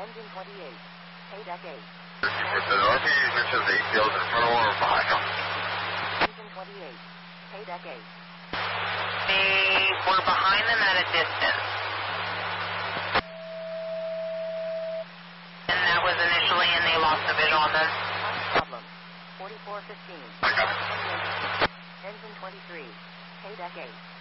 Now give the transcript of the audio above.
Engine 28. Paydeck 8. If the northeast mentions the fields in front of or behind them. Engine 28. Paydeck 8. We're behind them at a distance. And that was initially, and they lost the visual on them. Problem. 4415. I got it. Engine 23. Paydeck 8.